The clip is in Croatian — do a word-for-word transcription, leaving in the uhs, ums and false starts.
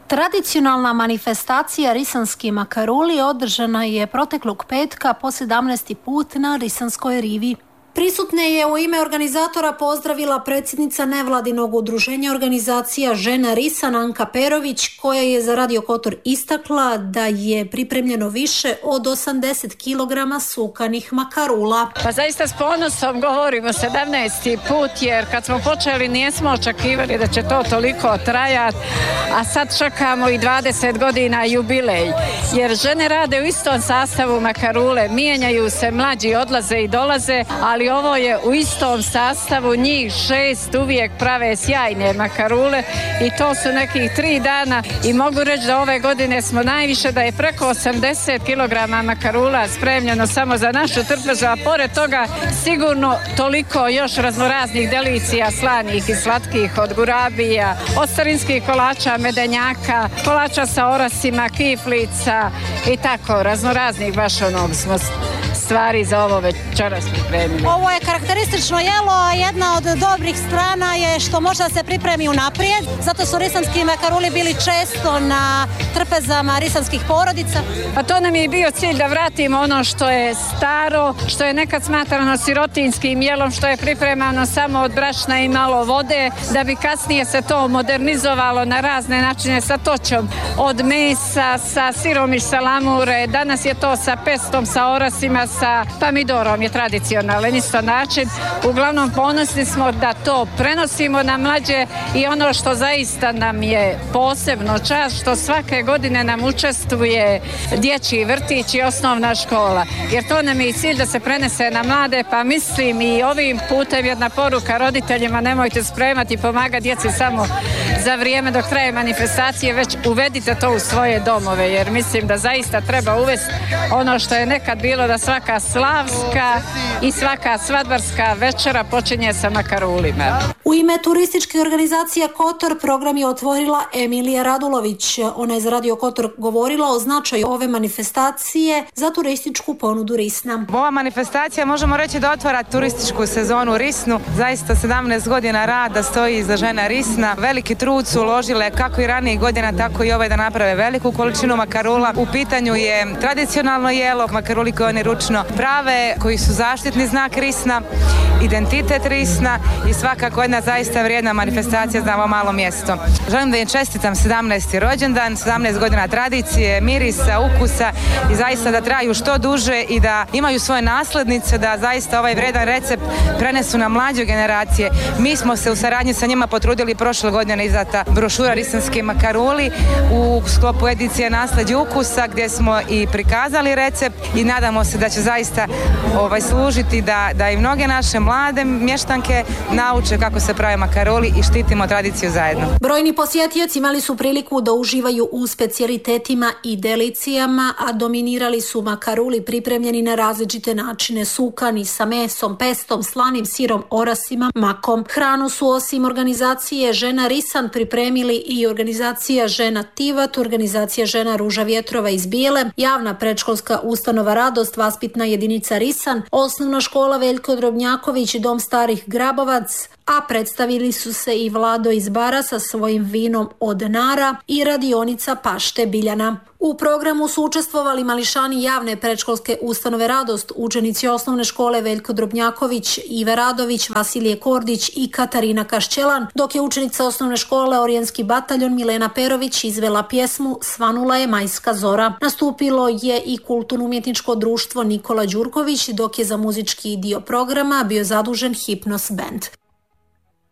Tradicionalna manifestacija Risanski makaruli održana je proteklog petka po sedamnaesti put na Risanskoj rivi. Prisutne je u ime organizatora pozdravila predsjednica nevladinog udruženja organizacija Žena Risan Anka Perović, koja je za Radio Kotor istakla da je pripremljeno više od osamdeset kilograma sukanih makarula. Pa zaista s ponosom govorimo sedamnaesti put, jer kad smo počeli nismo očekivali da će to toliko trajati, a sad čekamo i dvadeset godina jubilej, jer žene rade u istom sastavu makarule, mijenjaju se, mlađi odlaze i dolaze, ali ovo je u istom sastavu, njih šest uvijek prave sjajne makarule i to su nekih tri dana i mogu reći da ove godine smo najviše, da je preko osamdeset kilograma makarula spremljeno samo za našu trpezu, a pored toga sigurno toliko još raznoraznih delicija, slanih i slatkih, od gurabija, od starinskih kolača, medenjaka, kolača sa orasima, kiflica i tako, raznoraznih baš onog smo stvari za ovo večeras pripremili. Ovo je karakteristično jelo, a jedna od dobrih strana je što može da se pripremi unaprijed, zato su risanski makaruli bili često na trpezama risanskih porodica. Pa to nam je bio cilj, da vratimo ono što je staro, što je nekad smatrano sirotinskim jelom, što je pripremano samo od brašna i malo vode, da bi kasnije se to modernizovalo na razne načine sa toćom, od mesa, sa sirom iz salamure, danas je to sa pestom, sa orasima, sa pomidorom je tradicionalan isto način. Uglavnom ponosni smo da to prenosimo na mlađe i ono što zaista nam je posebno čast, što svake godine nam učestvuje dječji vrtić i osnovna škola, jer to nam je i cilj da se prenese na mlade, pa mislim i ovim putem jedna poruka roditeljima: nemojte spremati i pomagati djeci samo za vrijeme dok traje manifestacije, već uvedite to u svoje domove, jer mislim da zaista treba uvesti ono što je nekad bilo, da svaka slavska i svaka svadbarska večera počinje sa makarulima. U ime turističke organizacije Kotor program je otvorila Emilija Radulović. Ona je za Radio Kotor govorila o značaju ove manifestacije za turističku ponudu Risna. Ova manifestacija, možemo reći, da otvara turističku sezonu u Risnu. Zaista sedamnaest godina rada stoji iza Žena Risna. Veliki trud su uložile kako i ranijih godina, tako i ove, da naprave veliku količinu makarula. U pitanju je tradicionalno jelo, makaruli koje oni ručno prave, koji su zaštitni znak Risna, identitet Risna i svakako jedna zaista vrijedna manifestacija za ovo malo mjesto. Želim da im čestitam sedamnaesti rođendan, sedamnaest godina tradicije, mirisa, ukusa i zaista da traju što duže i da imaju svoje naslednice, da zaista ovaj vrijedan recept prenesu na mlađe generacije. Mi smo se u saradnji sa njima potrudili prošle godine izdata brošura Risanski makaruli u sklopu edicije Nasleđe ukusa, gdje smo i prikazali recept i nadamo se da će zaista ovaj, služiti da, da i mnoge naše mlade mještanke nauče kako se prave makaruli i štitimo tradiciju zajedno. Brojni posjetioci imali su priliku da uživaju u specijalitetima i delicijama, a dominirali su makaruli pripremljeni na različite načine, sukani sa mesom, pestom, slanim sirom, orasima, makom. Hranu su osim organizacije Žena Risan pripremili i organizacija Žena Tivat, organizacija Žena Ruža Vjetrova iz Bijele, javna predškolska ustanova Radost, vaspitna jedinica Risan, osnovna škola Veljko Drobnjaković, dom starih Grabovac, a predstavili su se i Vlado iz Bara sa svojim vinom od Nara i radionica Pašte Biljana. U programu su učestvovali mališani javne predškolske ustanove Radost, učenici osnovne škole Veljko Drobnjaković, Ive Radović, Vasilije Kordić i Katarina Kašćelan, dok je učenica osnovne škole Orijenski bataljon Milena Perović izvela pjesmu Svanula je majska zora. Nastupilo je i kulturno-umjetničko društvo Nikola Đurković, dok je za muzički dio programa bio zadužen Hipnos Band.